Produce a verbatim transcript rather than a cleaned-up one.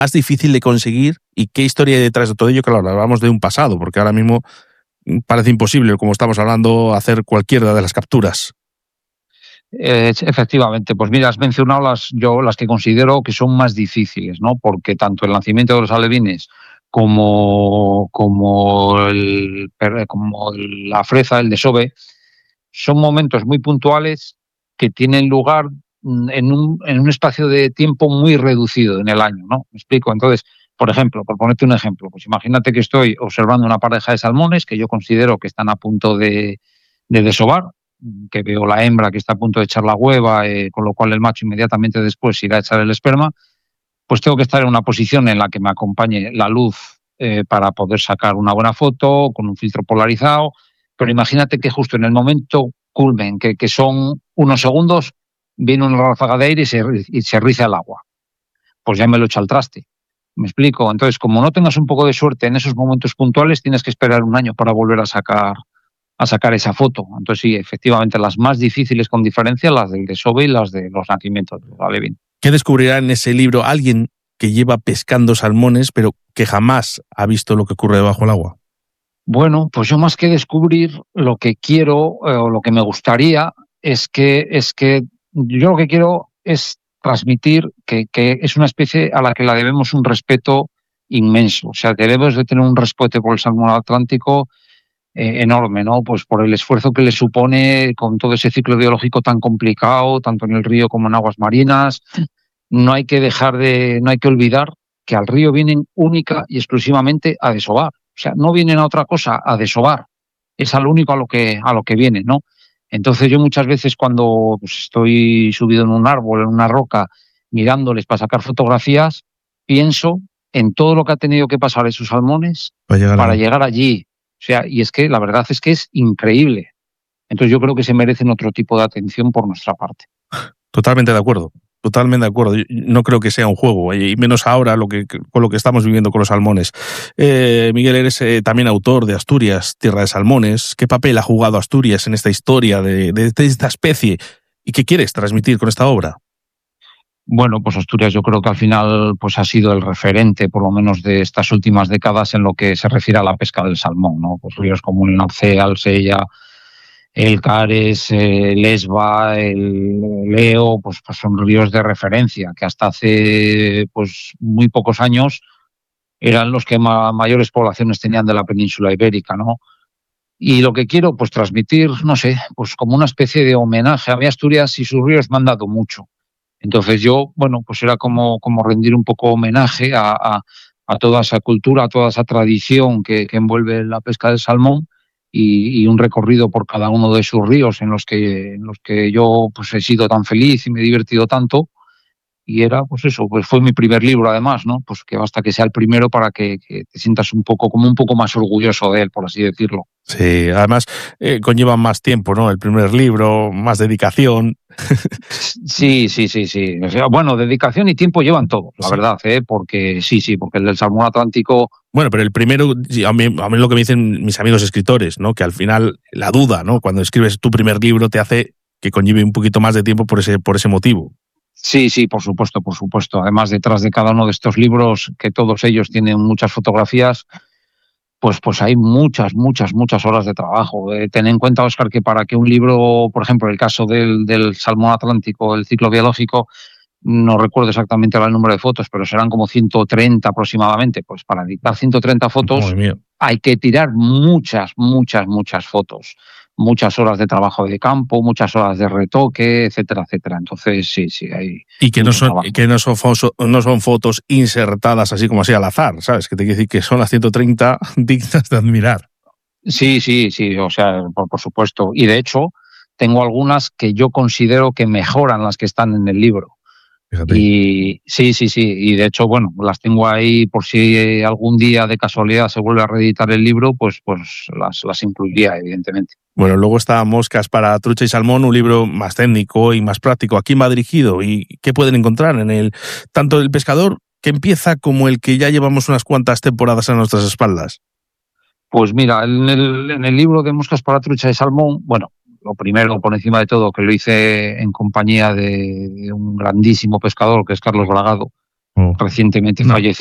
más difícil de conseguir y qué historia hay detrás de todo ello. Claro, hablamos de un pasado, porque ahora mismo parece imposible, como estamos hablando, hacer cualquiera de las capturas. Eh, efectivamente, pues mira, has mencionado las, yo, las que considero que son más difíciles, ¿no? Porque tanto el nacimiento de los alevines como, como, el, como la freza, el desove, son momentos muy puntuales que tienen lugar en un, en un espacio de tiempo muy reducido en el año, ¿no? ¿Me explico? Entonces, por ejemplo, por ponerte un ejemplo, pues imagínate que estoy observando una pareja de salmones que yo considero que están a punto de, de desovar, que veo la hembra que está a punto de echar la hueva, eh, con lo cual el macho inmediatamente después irá a echar el esperma, pues tengo que estar en una posición en la que me acompañe la luz eh, para poder sacar una buena foto, con un filtro polarizado, pero imagínate que justo en el momento culmen, que, que son unos segundos, viene una ráfaga de aire y se, y se riza el agua. Pues ya me lo echa al traste. ¿Me explico? Entonces, como no tengas un poco de suerte en esos momentos puntuales, tienes que esperar un año para volver a sacar a sacar esa foto. Entonces sí, efectivamente, las más difíciles con diferencia, las del desove y las de los nacimientos de los alevín. ¿Qué descubrirá en ese libro alguien que lleva pescando salmones, pero que jamás ha visto lo que ocurre debajo del agua? Bueno, pues yo más que descubrir, lo que quiero eh, o lo que me gustaría es que, es que yo lo que quiero es transmitir que, que es una especie a la que la debemos un respeto inmenso. O sea, debemos de tener un respeto por el salmón atlántico Eh, enorme, ¿no? Pues por el esfuerzo que le supone con todo ese ciclo biológico tan complicado, tanto en el río como en aguas marinas. No hay que dejar de, no hay que olvidar que al río vienen única y exclusivamente a desovar. O sea, no vienen a otra cosa, a desovar. Es a lo único a lo que, a lo que vienen, ¿no? Entonces yo muchas veces cuando pues, estoy subido en un árbol, en una roca, mirándoles para sacar fotografías, pienso en todo lo que ha tenido que pasar esos salmones para llegar, para llegar allí. O sea, y es que la verdad es que es increíble. Entonces yo creo que se merecen otro tipo de atención por nuestra parte. Totalmente de acuerdo, totalmente de acuerdo. Yo no creo que sea un juego, y menos ahora lo que, con lo que estamos viviendo con los salmones. Eh, Miguel, eres eh, también autor de Asturias, Tierra de Salmones. ¿Qué papel ha jugado Asturias en esta historia de, de, de esta especie? ¿Y qué quieres transmitir con esta obra? Bueno, pues Asturias yo creo que al final pues ha sido el referente, por lo menos de estas últimas décadas, en lo que se refiere a la pesca del salmón, ¿no? Pues ríos como el Narcea, el Sella, el Cares, el Esba, el Leo, pues, pues son ríos de referencia que hasta hace pues muy pocos años eran los que ma- mayores poblaciones tenían de la península ibérica, ¿no? Y lo que quiero, pues transmitir, no sé, pues como una especie de homenaje a mi Asturias y sus ríos me han dado mucho. Entonces yo, bueno, pues era como, como rendir un poco homenaje a, a, a toda esa cultura, a toda esa tradición que, que envuelve la pesca del salmón y, y un recorrido por cada uno de sus ríos en los que, en los que yo pues he sido tan feliz y me he divertido tanto. Y era, pues eso, pues fue mi primer libro además, ¿no? Pues que basta que sea el primero para que, que te sientas un poco, como un poco más orgulloso de él, por así decirlo. Sí, además eh, conlleva más tiempo, ¿no? El primer libro, más dedicación. Sí, sí, sí, sí. O sea, bueno, dedicación y tiempo llevan todos, la Sí. verdad, ¿eh? Porque sí, sí, porque el del salmón atlántico. Bueno, pero el primero, a mí, a mí lo que me dicen mis amigos escritores, ¿no? Que al final la duda, ¿no? Cuando escribes tu primer libro te hace que conlleve un poquito más de tiempo por ese, por ese motivo. Sí, sí, por supuesto, por supuesto. Además, detrás de cada uno de estos libros, que todos ellos tienen muchas fotografías, pues, pues hay muchas, muchas, muchas horas de trabajo. Eh, ten en cuenta, Óscar, que para que un libro, por ejemplo, el caso del, del salmón atlántico, el ciclo biológico, no recuerdo exactamente el número de fotos, pero serán como ciento treinta aproximadamente. Pues para editar ciento treinta fotos hay que tirar muchas, muchas, muchas fotos. Muchas horas de trabajo de campo, muchas horas de retoque, etcétera, etcétera. Entonces, sí, sí, hay. Y que no son, que no son, fotos, no son fotos insertadas así como así al azar, ¿sabes? Que te quiere decir que son las ciento treinta dignas de admirar. Sí, sí, sí, o sea, por, por supuesto. Y de hecho, tengo algunas que yo considero que mejoran las que están en el libro. Fíjate. Y sí, sí, sí. Y de hecho, bueno, las tengo ahí por si algún día de casualidad se vuelve a reeditar el libro, pues, pues las, las incluiría, evidentemente. Bueno, luego está Moscas para trucha y salmón, un libro más técnico y más práctico. ¿A quién va dirigido y qué pueden encontrar en él? Tanto el pescador que empieza como el que ya llevamos unas cuantas temporadas a nuestras espaldas. Pues mira, en el, en el libro de Moscas para trucha y salmón, bueno, lo primero, por encima de todo, que lo hice en compañía de un grandísimo pescador, que es Carlos Bragado, recientemente No. falleció.